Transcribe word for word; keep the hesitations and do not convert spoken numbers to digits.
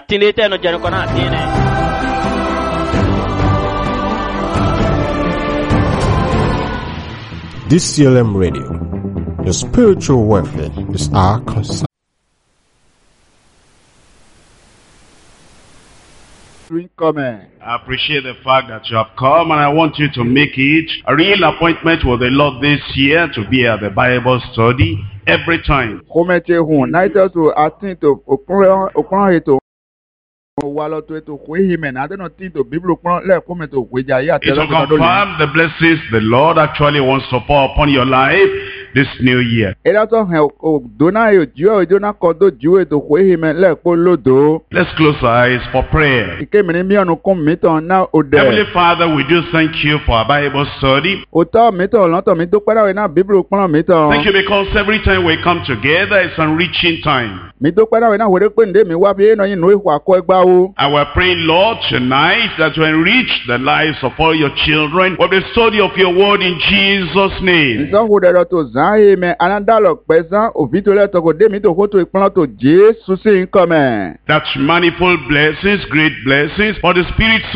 tinde teno jeno kona tine. D C L M Radio, your spiritual welfare is our concern. Coming. I appreciate the fact that you have come, and I want you to make it a real appointment with the Lord this year to be at the Bible study every time. Komete hun naito to atinto okran okran heto walo to to hime na no tinto bible okran le kometo gweja ya It will confirm the blessings the Lord actually wants to pour upon your life this new year. Era to he o dona yo jo dona kodo juwe to hime le polodo. Let's close our eyes for prayer. Ike mi mi onu kom mi to na ode. Heavenly Father, we do thank you for our Bible study. Ota mi to lon to mi do pera we na bible okran mi to. Thank you because every time we come together it's enriching time. Mi do pera we na we pe nde mi wa bi no yin no ihu ako egba o. And we're praying, Lord, tonight that you enrich the lives of all your children with the study of your word in Jesus' name. Nso ho de to zan me anandalo pesan ovito le to ko de mi to ho to ipon to Jesu sin come. That's manifold blessings, great blessings for the Spirit